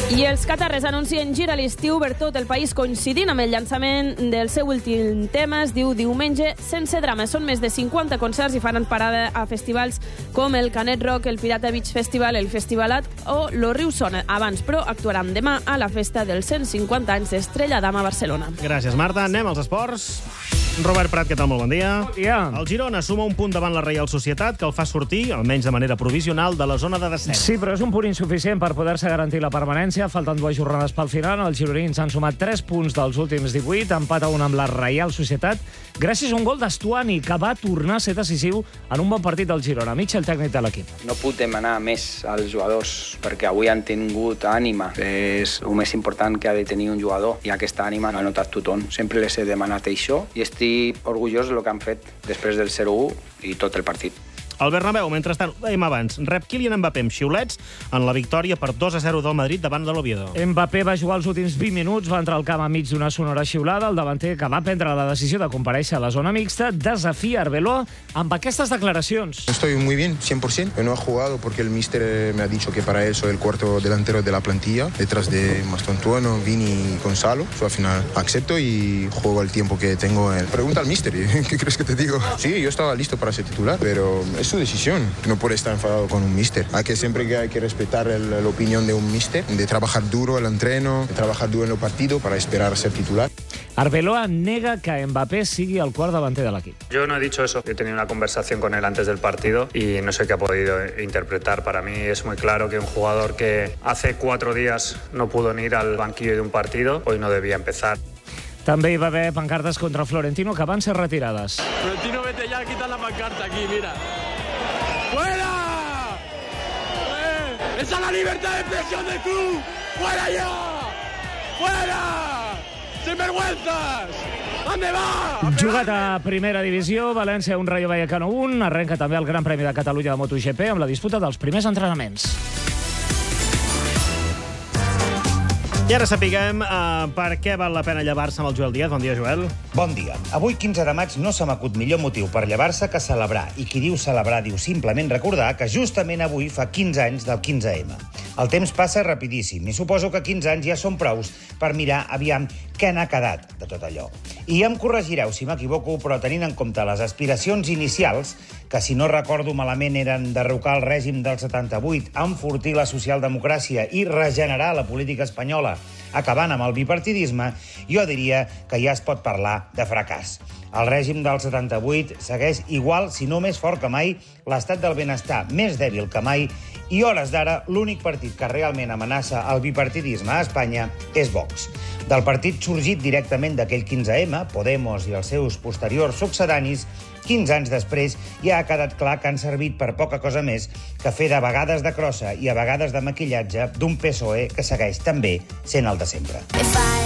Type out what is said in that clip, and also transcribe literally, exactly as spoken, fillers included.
I els catarres anuncien gira a l'estiu per tot el país coincidint amb el llançament del seu últim tema. Es diu Diumenge sense drama. Són més de cinquanta concerts i faran parada a festivals com el Canet Rock, el Pirata Beach Festival, el Festivalat o lo Riu Sona. Abans, però, actuaran demà a la festa dels cent cinquanta anys d'Estrella Damm a Barcelona. Gràcies, Marta. Anem als esports. Robert Prat, què tal? Molt bon dia. Bon dia. El Girona suma un punt davant la Reial Societat que el fa sortir, almenys de manera provisional, de la zona de descens. Sí, però és un punt insuficient per poder-se garantir la permanència. Falten dues jornades pel final. Els gironins han sumat tres punts dels últims divuit, empat a un amb la Reial Societat, gràcies a un gol d'Estuani, que va tornar a ser decisiu en un bon partit del Girona. Mitja, el tècnic de l'equip. No puc demanar més als jugadors, perquè avui han tingut ànima. És el més important que ha de tenir un jugador, i aquesta ànima l'ha notat tothom. Sempre les he demanat això, i estic orgullós del que han fet després del zero u i tot el partit. El Bernabéu, mentrestant, ho dèiem abans, rep Kylian Mbappé amb xiulets en la victòria per dos a zero del Madrid davant de l'Oviedo. Mbappé va jugar els últims vint minuts, va entrar al camp enmig d'una sonora xiulada. El davanter, que va prendre la decisió de comparèixer a la zona mixta, desafia Arbeloa amb aquestes declaracions. Estoy muy bien, cien por ciento. No ha jugado porque el míster me ha dicho que para él soy el cuarto delantero de la plantilla, detrás de Mastantuono, Vini y Gonzalo. Yo al final acepto y juego el tiempo que tengo. Pregunta al míster, ¿qué crees que te digo? Sí, yo estaba listo para ser titular, pero es su decisión. No puede estar enfadado con un míster. Hay que siempre que hay que respetar el, la opinión de un míster, de trabajar duro el entreno, de trabajar duro en el partido para esperar ser titular. Arbeloa nega que Mbappé sigui el quart davanter de l'equip. Yo no he dicho eso. He tenido una conversación con él antes del partido y no sé qué ha podido interpretar. Para mí es muy claro que un jugador que hace cuatro días no pudo ni ir al banquillo de un partido, hoy no debía empezar. També hi va haver pancartes contra Florentino que van ser retirades. Florentino, vete ya, quita la pancarta aquí, mira. ¡Fuera! ¡Eh! ¡Esa es la libertad de expresión del club! ¡Fuera ya! ¡Fuera! ¡Sinvergüenzas! ¿Dónde va? Jugat a primera divisió, València un Rayo Vallecano un. Arrenca també el Gran Premi de Catalunya de MotoGP amb la disputa dels primers entrenaments. I ara sapiguem uh, per què val la pena llevar-se amb el Joel Díaz. Bon dia, Joel. Bon dia. Avui, quinze de maig, no se m'acut millor motiu per llevar-se que celebrar. I qui diu celebrar diu simplement recordar que justament avui fa quinze anys del quinze ema. El temps passa rapidíssim i suposo que quinze anys ja són prous per mirar aviam què n'ha quedat de tot allò. I ja em corregireu si m'equivoco, però tenint en compte les aspiracions inicials, que si no recordo malament eren derrocar el règim del setanta-vuit, enfortir la socialdemocràcia i regenerar la política espanyola, acabant amb el bipartidisme, jo diria que ja es pot parlar de fracàs. El règim del setanta-vuit segueix igual, si no més fort que mai, l'estat del benestar més dèbil que mai, i hores d'ara l'únic partit que realment amenaça el bipartidisme a Espanya és Vox. Del partit sorgit directament d'aquell quinze ema, Podemos i els seus posteriors succedanis, quinze anys després ja ha quedat clar que han servit per poca cosa més que fer de vegades de crossa i a vegades de maquillatge d'un P S O E que segueix també sent el de sempre.